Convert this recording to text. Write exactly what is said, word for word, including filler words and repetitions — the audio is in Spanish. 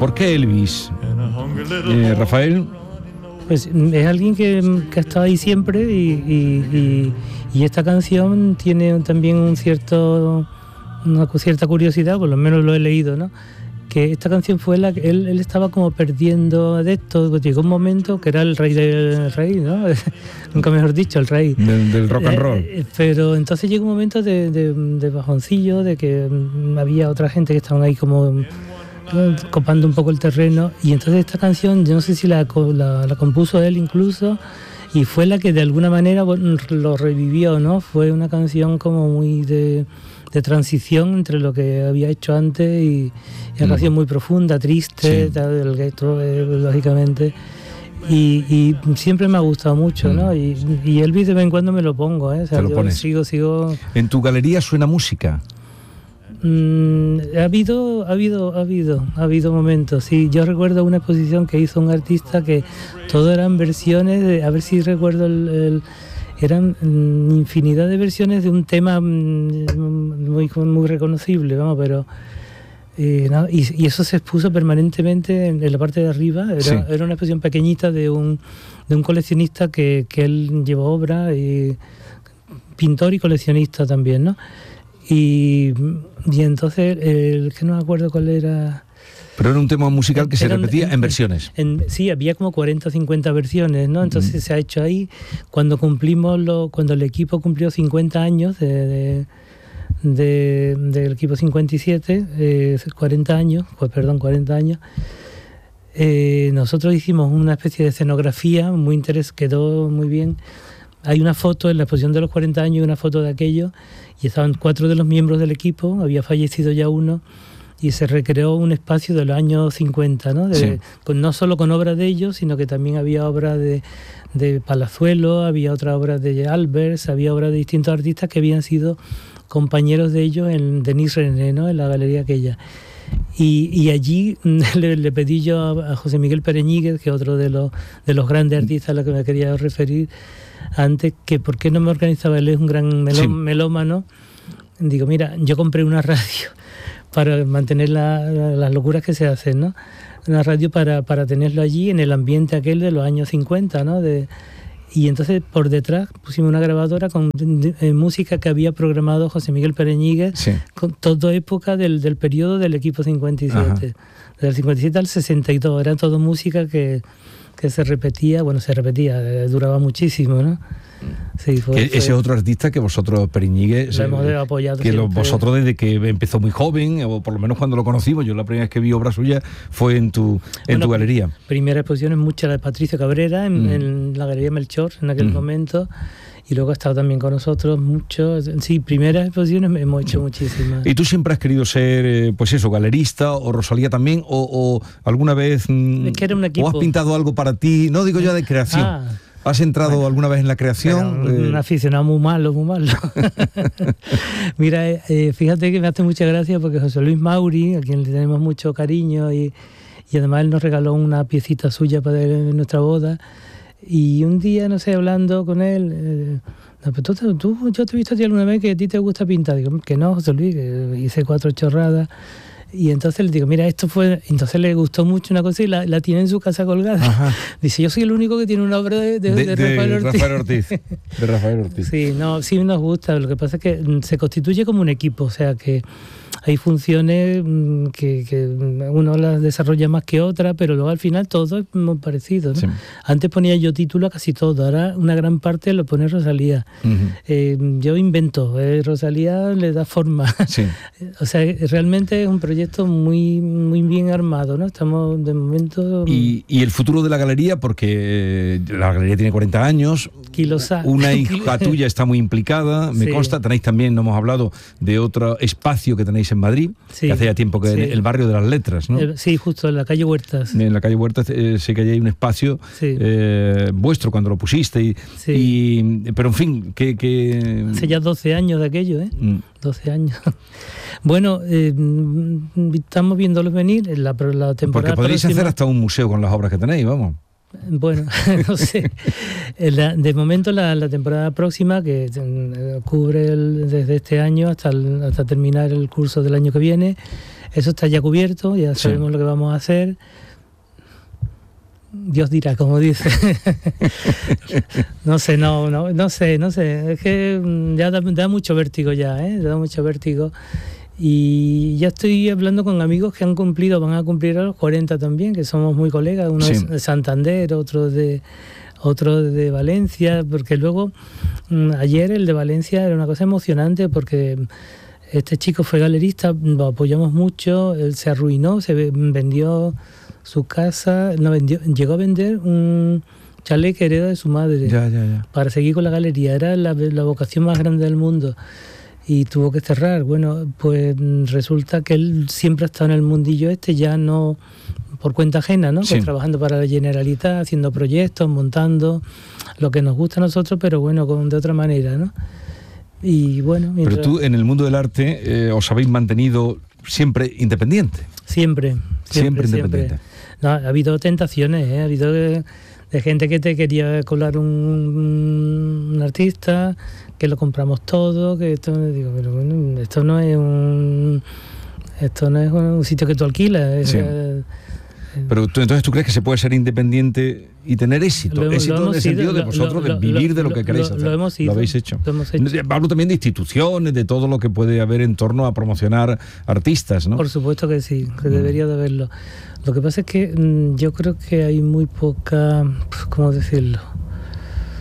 ¿Por qué Elvis? Eh, Rafael. Pues es alguien que, que ha estado ahí siempre y, y, y, y esta canción tiene también un cierto, una cierta curiosidad, por lo menos lo he leído, ¿no? Que esta canción fue la que él, él estaba como perdiendo adeptos, pues llegó un momento que era el rey del rey, ¿no? Nunca mejor dicho, el rey. Del, del rock and roll. Eh, pero entonces llegó un momento de, de, de bajoncillo, de que um, había otra gente que estaban ahí como uh, copando un poco el terreno, y entonces esta canción, yo no sé si la, la, la compuso él incluso, y fue la que de alguna manera bueno, lo revivió, ¿no? Fue una canción como muy de... de transición entre lo que había hecho antes y, y una mm. canción muy profunda, triste, sí. El gueto, eh, lógicamente, y, y siempre me ha gustado mucho, mm. ¿no? Y, y Elvis de vez en cuando me lo pongo, ¿eh? O sea, ¿te lo yo pones? sigo, sigo... ¿En tu galería suena música? Mm, ha habido, ha habido, ha habido, ha habido momentos, sí. Yo recuerdo una exposición que hizo un artista que todo eran versiones, de, a ver si recuerdo el... el eran infinidad de versiones de un tema muy, muy reconocible, vamos, pero eh, no, y, y eso se expuso permanentemente en, en la parte de arriba. Era, sí. era una exposición pequeñita de un de un coleccionista que, que él llevó obra, y pintor y coleccionista también, ¿no? Y, y entonces, el que no me acuerdo cuál era... Pero era un tema musical que se Eran, repetía en, en versiones. En, sí, había como cuarenta o cincuenta versiones, ¿no? Entonces mm. se ha hecho ahí, cuando cumplimos, lo, cuando el equipo cumplió cincuenta años de, de, de, del equipo cincuenta y siete, eh, cuarenta años, pues, perdón, cuarenta años, eh, nosotros hicimos una especie de escenografía muy interesante, quedó muy bien. Hay una foto en la exposición de los cuarenta años, una foto de aquello, y estaban cuatro de los miembros del equipo, había fallecido ya uno, y se recreó un espacio de los años cincuenta, ¿no? De, sí. con, no solo con obras de ellos, sino que también había obras de, de Palazuelo, había otras obras de Albers, había obras de distintos artistas que habían sido compañeros de ellos en Denis René, ¿no? En la galería aquella. Y, y allí le, le pedí yo a, a José Miguel Pereñíguez, que es otro de los, de los grandes artistas a los que me quería referir antes, que por qué no me organizaba, él es un gran meló, sí. melómano. Digo, mira, yo compré una radio para mantener la, la, las locuras que se hacen, ¿no? Una radio para, para tenerlo allí en el ambiente aquel de los años cincuenta, ¿no? De, y entonces por detrás pusimos una grabadora con de, de, música que había programado José Miguel Pereñíguez, sí. con toda época del, del periodo del equipo cincuenta y siete. Ajá. Del cincuenta y siete al sesenta y dos, era todo música que, que se repetía, bueno, se repetía, duraba muchísimo, ¿no? Sí, fue, que ese fue, otro artista que vosotros, Pereñíguez, lo hemos apoyado que lo, vosotros desde que empezó muy joven, o por lo menos cuando lo conocimos, yo la primera vez que vi obra suya fue en tu, en bueno, tu galería. Primera exposición es mucha la de Patricio Cabrera en, mm. en la Galería Melchor en aquel mm. momento, y luego ha estado también con nosotros mucho. Sí, primeras exposiciones hemos hecho sí. muchísimas. ¿Y tú siempre has querido ser, pues eso, galerista, o Rosalía también, o, o alguna vez es que era un equipo. o has pintado algo para ti? No digo yo de creación. Ah. ¿Has entrado bueno, alguna vez en la creación? Bueno, un eh... aficionado muy malo, muy malo. Mira, eh, fíjate que me hace mucha gracia porque José Luis Mauri, a quien le tenemos mucho cariño, y, y además él nos regaló una piecita suya para nuestra boda, y un día, no sé, hablando con él, eh, no, pero tú, tú, yo te he visto a ti alguna vez que a ti te gusta pintar. Digo, que no, José Luis, que hice cuatro chorradas. Y entonces le digo, mira, esto fue... Entonces le gustó mucho una cosa y la, la tiene en su casa colgada. Ajá. Dice, yo soy el único que tiene una obra de, de, de, de, de Rafael Ortiz. Rafael Ortiz. De Rafael Ortiz. Sí, no, sí nos gusta. Lo que pasa es que se constituye como un equipo. O sea, que hay funciones que, que uno las desarrolla más que otra, pero luego al final todo es muy parecido, ¿no? Sí. Antes ponía yo título a casi todo. Ahora una gran parte lo pone Rosalía. Uh-huh. Eh, yo invento. Eh, Rosalía le da forma. Sí. O sea, realmente es un proyecto muy muy bien armado, ¿no? Estamos de momento... Y, y el futuro de la galería, porque la galería tiene cuarenta años, Quilosá. Una hija tuya está muy implicada, me sí. consta. Tenéis también, no hemos hablado de otro espacio que tenéis en Madrid, sí. que hace ya tiempo que sí. el barrio de las letras, ¿no? El, sí, justo en la calle Huertas. En la calle Huertas eh, sé que hay un espacio sí. eh, vuestro cuando lo pusiste, y, sí. y, pero en fin, que... que... Hace ya doce años de aquello, ¿eh? Mm. doce años. Bueno, eh, estamos viéndolos venir en la, la temporada Porque podréis próxima. hacer hasta un museo con las obras que tenéis, vamos. Bueno, no sé. La, de momento la, la temporada próxima, que cubre el, desde este año hasta, el, hasta terminar el curso del año que viene, eso está ya cubierto, ya sabemos sí. lo que vamos a hacer. Dios dirá, como dice. no sé, no, no, no sé, no sé. Es que ya da, da mucho vértigo ya, ¿eh? Da mucho vértigo. Y ya estoy hablando con amigos que han cumplido, van a cumplir a los cuarenta también, que somos muy colegas, uno sí. de Santander, otro de otro de Valencia, porque luego ayer el de Valencia era una cosa emocionante porque este chico fue galerista, lo apoyamos mucho, él se arruinó, se vendió su casa, no vendió, llegó a vender un chalet que hereda de su madre ya, ya, ya. para seguir con la galería, era la, la vocación más grande del mundo. Y tuvo que cerrar. Bueno, pues resulta que él siempre ha estado en el mundillo este, ya no por cuenta ajena, ¿no? Sí. Pues trabajando para la Generalitat, haciendo proyectos, montando lo que nos gusta a nosotros, pero bueno, con, de otra manera, ¿no? Y bueno... Mientras... Pero tú, en el mundo del arte, eh, os habéis mantenido siempre independiente. Siempre, siempre, siempre independiente. Siempre. No, ha habido tentaciones, ¿eh? Ha habido de, de gente que te quería colar un, un artista... que lo compramos todo, que esto, digo, pero bueno, esto no es un esto no es un sitio que tú alquilas. Es, sí. eh, pero tú, entonces tú crees que se puede ser independiente y tener éxito, lo, éxito lo en el sentido ido, de vosotros, lo, de vivir lo, de lo que lo, queréis lo, hacer. Lo, hemos ido, lo habéis hecho. Lo hemos hecho. Hablo también de instituciones, de todo lo que puede haber en torno a promocionar artistas, ¿no? Por supuesto que sí, que mm. debería de haberlo. Lo que pasa es que mmm, yo creo que hay muy poca, ¿cómo decirlo?